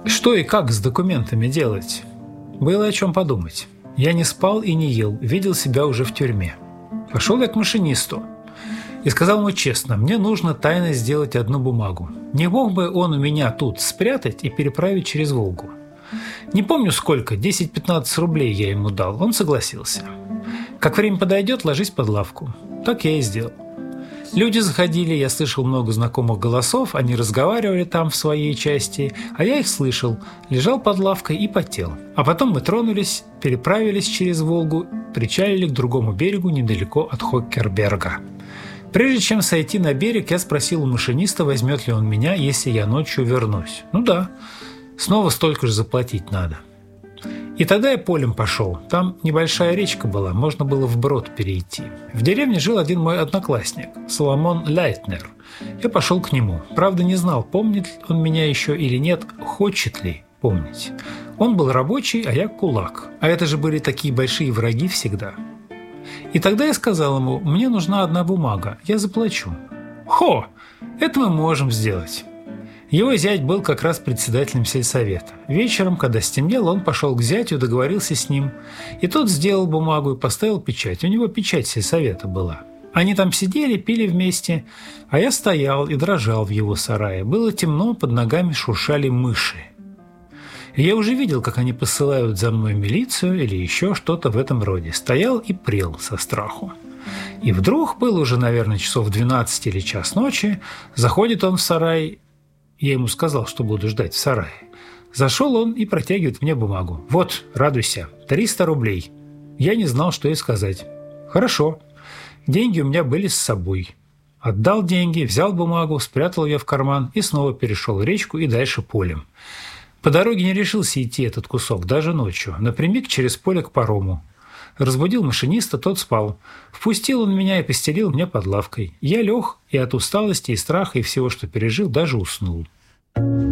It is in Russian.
Что и как с документами делать? Было о чем подумать. Я не спал и не ел, видел себя уже в тюрьме. Пошел я к машинисту и сказал ему честно: мне нужно тайно сделать одну бумагу. Не мог бы он у меня тут спрятать и переправить через Волгу? Не помню сколько, 10-15 рублей я ему дал. Он согласился. Как время подойдет, ложись под лавку. Так я и сделал. Люди заходили, я слышал много знакомых голосов, они разговаривали там в своей части, а я их слышал, лежал под лавкой и потел. А потом мы тронулись, переправились через Волгу, причалили к другому берегу недалеко от Хоккерберга. Прежде чем сойти на берег, я спросил у машиниста, возьмет ли он меня, если я ночью вернусь. Ну да, снова столько же заплатить надо. И тогда я полем пошел. Там небольшая речка была, можно было вброд перейти. В деревне жил один мой одноклассник, Соломон Лейтнер. Я пошел к нему. Правда, не знал, помнит он меня еще или нет, хочет ли помнить. Он был рабочий, а я кулак. А это же были такие большие враги всегда. И тогда я сказал ему: мне нужна одна бумага, я заплачу. Хо! Это мы можем сделать. Его зять был как раз председателем сельсовета. Вечером, когда стемнело, он пошел к зятю, договорился с ним. И тот сделал бумагу и поставил печать. У него печать сельсовета была. Они там сидели, пили вместе, а я стоял и дрожал в его сарае. Было темно, под ногами шуршали мыши. И я уже видел, как они посылают за мной милицию или еще что-то в этом роде. Стоял и прел со страху. И вдруг, было уже, наверное, часов 12 или час ночи, заходит он в сарай. Я ему сказал, что буду ждать в сарае. Зашел он и протягивает мне бумагу. «Вот, радуйся, 300 рублей». Я не знал, что и сказать. «Хорошо». Деньги у меня были с собой. Отдал деньги, взял бумагу, спрятал ее в карман и снова перешел речку и дальше полем. По дороге не решился идти этот кусок, даже ночью, напрямик через поле к парому. Разбудил машиниста, тот спал. Впустил он меня и постелил мне под лавкой. Я лег и от усталости, и страха, и всего, что пережил, даже уснул.